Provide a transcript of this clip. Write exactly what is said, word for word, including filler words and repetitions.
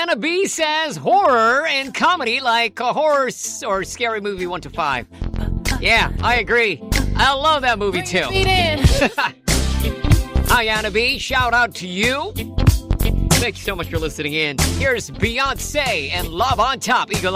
Ayana B says horror and comedy like a horror s- or scary movie one to five. Yeah, I agree. I love that movie too. Ayana B, shout out to you. Thank you so much for listening in. Here's Beyonce and Love on Top. Eagle